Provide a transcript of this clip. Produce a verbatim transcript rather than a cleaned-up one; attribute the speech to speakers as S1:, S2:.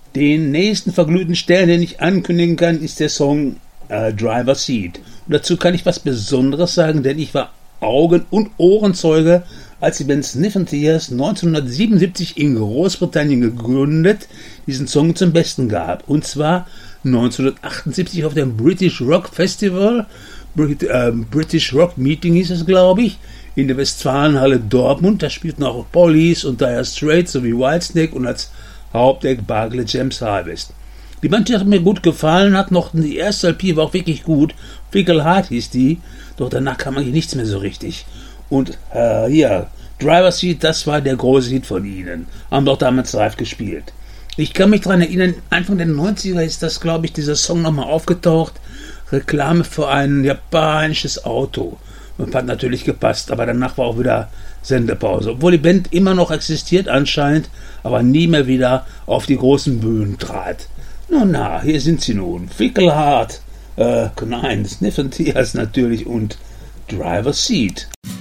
S1: Den nächsten verglühten Stern, den ich ankündigen kann, ist der Song äh, Driver's Seat. Und dazu kann ich was Besonderes sagen, denn ich war Augen- und Ohrenzeuge, als die Band Sniff and Tears neunzehnhundertsiebenundsiebzig in Großbritannien gegründet diesen Song zum Besten gab. Und zwar neunzehnhundertachtundsiebzig auf dem British Rock Festival, Brit, äh, British Rock Meeting hieß es, glaube ich, in der Westfalenhalle Dortmund. Da spielten auch Police und Dire Straits sowie Whitesnake und als Hauptact Barclay James Harvest. Die Band hat mir gut gefallen, hat noch die erste L P war auch wirklich gut. Fickle Heart hieß die, doch danach kam eigentlich nichts mehr so richtig. Und äh, hier, Driver's Seat, das war der große Hit von ihnen. Haben doch damals live gespielt. Ich kann mich daran erinnern, Anfang der neunziger ist das, glaube ich, dieser Song nochmal aufgetaucht. Reklame für ein japanisches Auto. Und hat natürlich gepasst, aber danach war auch wieder Sendepause. Obwohl die Band immer noch existiert anscheinend, aber nie mehr wieder auf die großen Bühnen trat. Nun na, hier sind sie nun. Fickle Heart, äh, nein, Sniff and Tears natürlich und Driver's Seat.